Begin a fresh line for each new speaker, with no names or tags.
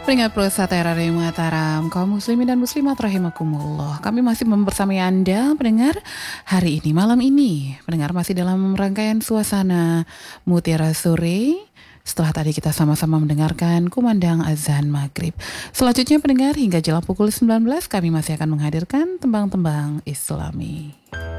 Pendengar Pulsa Radio Mataram, kaum muslimin dan muslimat rahimakumullah. Kami masih membersamai Anda, pendengar, hari ini, malam ini. Pendengar masih dalam rangkaian suasana Mutiara Sore. Setelah tadi kita sama-sama mendengarkan kumandang azan maghrib. Selanjutnya pendengar, hingga jelang pukul 19 kami masih akan menghadirkan tembang-tembang Islami.